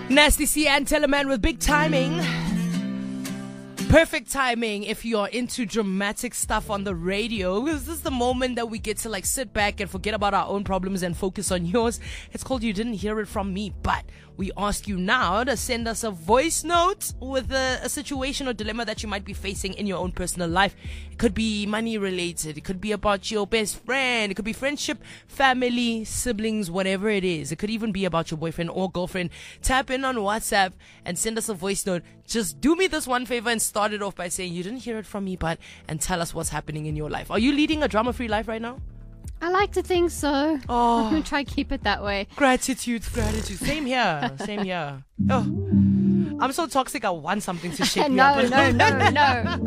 Nasty C and Teleman with big timing. Perfect timing if you're into dramatic stuff on the radio. This is the moment that we get to like sit back and forget about our own problems and focus on yours. It's called You Didn't Hear It From Me, but we ask you now to send us a voice note with a situation or dilemma that you might be facing in your own personal life. It could be money related. It could be about your best friend. It could be friendship, family, siblings, whatever it is. It could even be about your boyfriend or girlfriend. Tap in on WhatsApp and send us a voice note. Just do me this one favor and start it off by saying you didn't hear it from me, but, and tell us what's happening in your life. Are you leading a drama-free life right now? I like to think so. Oh. I'm going to try to keep it that way. Gratitude. Same here. Oh, I'm so toxic. I want something to shake me up. No.